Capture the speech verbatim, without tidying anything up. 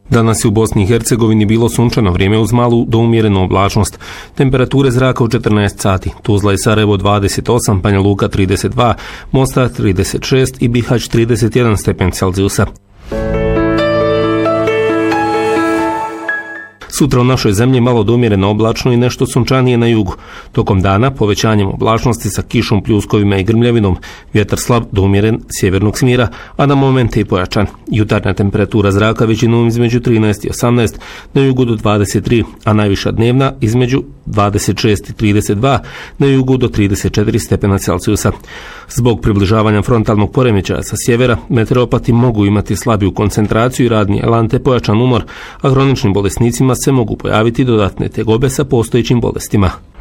Danas je u Bosni i Hercegovini bilo sunčano vrijeme uz malu do umjerenu oblačnost. Temperature zraka u četrnaest sati. Tuzla i Sarajevo dvadeset osam, Banja Luka trideset dva, Mostar trideset šest i Bihać trideset jedan stepen Celzijusa. Sutra u našoj zemlji malo do umjereno oblačno i nešto sunčanije na jugu. Tokom dana povećanjem oblačnosti sa kišom, pljuskovima i grmljavinom, vjetar slab do umjeren sjevernog smjera, a na momente i pojačan. Jutarnja temperatura zraka većinom između trinaest i osamnaest, na jugu do dvadeset tri, a najviša dnevna između dvadeset šest i trideset dva, na jugu do trideset četiri stepena Celzijusa. Zbog približavanja frontalnog poremećaja sa sjevera, meteoropati mogu imati slabiju koncentraciju i radni elan te pojačan umor, a hroničnim bolesnicima se mogu pojaviti dodatne tegobe sa postojećim bolestima.